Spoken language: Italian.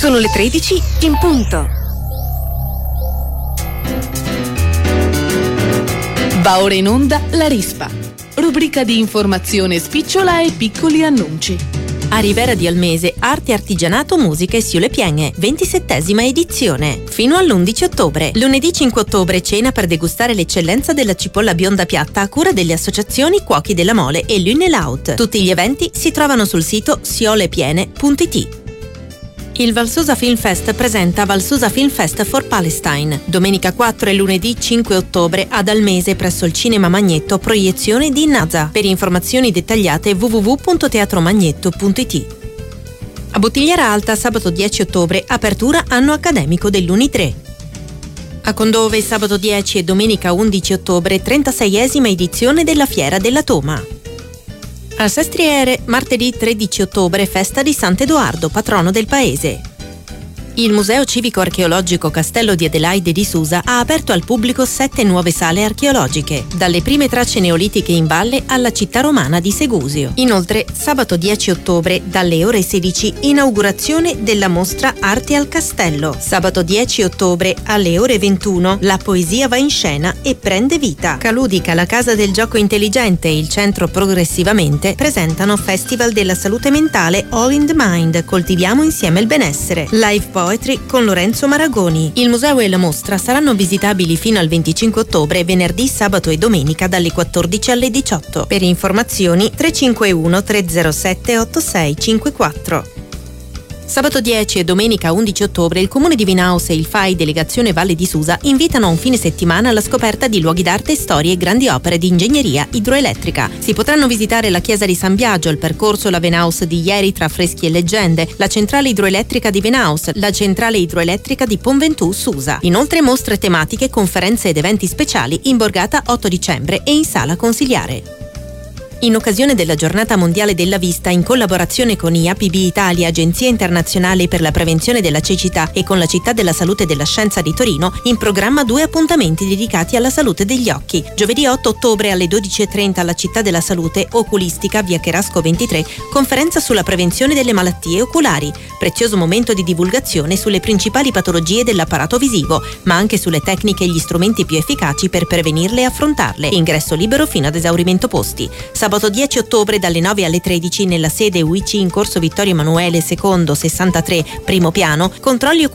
Sono le 13 in punto. Va ora in onda La Rispa, rubrica di informazione spicciola e piccoli annunci. A Rivera di Almese, arte, artigianato, musica e Siule Piene, 27ª edizione, fino all'11 ottobre. Lunedì 5 ottobre, cena per degustare l'eccellenza della cipolla bionda piatta a cura delle associazioni Cuochi della Mole e Lunelaut. Tutti gli eventi si trovano sul sito siolepiene.it. Il Valsusa Film Fest presenta Valsusa Film Fest for Palestine. Domenica 4 e lunedì 5 ottobre ad Almese presso il Cinema Magnetto, proiezione di Naza. Per informazioni dettagliate www.teatromagnetto.it. A Bottigliera Alta sabato 10 ottobre, apertura anno accademico dell'Uni3. A Condove sabato 10 e domenica 11 ottobre, 36esima edizione della Fiera della Toma. A Sestriere, martedì 13 ottobre, festa di Sant'Edoardo, patrono del paese. Il Museo Civico Archeologico Castello di Adelaide di Susa ha aperto al pubblico 7 nuove sale archeologiche, dalle prime tracce neolitiche in valle alla città romana di Segusio. Inoltre, sabato 10 ottobre, dalle ore 16, inaugurazione della mostra Arte al Castello. Sabato 10 ottobre, alle ore 21, la poesia va in scena e prende vita. Caludica, la Casa del Gioco Intelligente e il Centro Progressivamente presentano Festival della Salute Mentale All in the Mind, coltiviamo insieme il benessere. Live Poetry con Lorenzo Maragoni. Il museo e la mostra saranno visitabili fino al 25 ottobre, venerdì, sabato e domenica dalle 14 alle 18. Per informazioni 351 307 8654. Sabato 10 e domenica 11 ottobre il Comune di Vinaus e il FAI Delegazione Valle di Susa invitano a un fine settimana alla scoperta di luoghi d'arte, storie e grandi opere di ingegneria idroelettrica. Si potranno visitare la chiesa di San Biagio, il percorso La Venaus di ieri tra affreschi e leggende, la centrale idroelettrica di Venaus, la centrale idroelettrica di Ponventù Susa. Inoltre mostre tematiche, conferenze ed eventi speciali in borgata 8 dicembre e in sala consiliare. In occasione della Giornata Mondiale della Vista, in collaborazione con IAPB Italia, Agenzia Internazionale per la Prevenzione della Cecità, e con la Città della Salute e della Scienza di Torino, in programma 2 appuntamenti dedicati alla salute degli occhi. Giovedì 8 ottobre alle 12:30 alla Città della Salute, Oculistica, via Cherasco 23, conferenza sulla prevenzione delle malattie oculari. Prezioso momento di divulgazione sulle principali patologie dell'apparato visivo, ma anche sulle tecniche e gli strumenti più efficaci per prevenirle e affrontarle. Ingresso libero fino ad esaurimento posti. Sabato 10 ottobre dalle 9 alle 13 nella sede UIC in Corso Vittorio Emanuele II 63, primo piano, controlli